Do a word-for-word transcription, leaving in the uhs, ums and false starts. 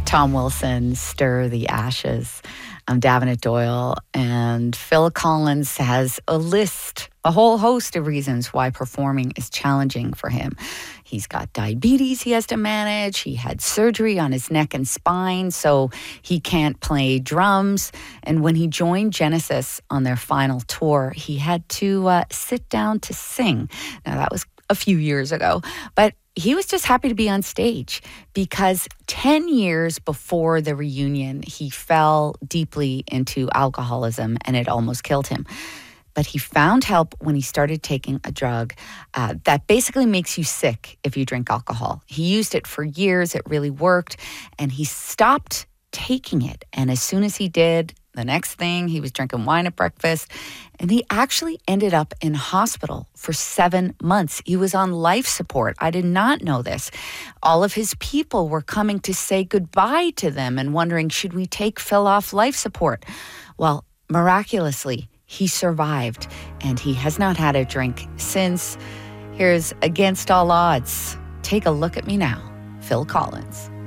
Tom Wilson, Stir the Ashes. I'm Davenant Doyle, and Phil Collins has a list, a whole host of reasons why performing is challenging for him. He's got diabetes he has to manage. He had surgery on his neck and spine, so he can't play drums. And when he joined Genesis on their final tour, he had to uh, sit down to sing. Now, that was a few years ago, but he was just happy to be on stage because ten years before the reunion, he fell deeply into alcoholism and it almost killed him. But he found help when he started taking a drug uh, that basically makes you sick if you drink alcohol. He used it for years. It really worked. And he stopped taking it. And as soon as he did, the next thing, he was drinking wine at breakfast. And he actually ended up in hospital for seven months. He was on life support. I did not know this. All of his people were coming to say goodbye to them and wondering, should we take Phil off life support? Well, miraculously, he survived, and he has not had a drink since. Here's Against All Odds. Take a look at me now, Phil Collins.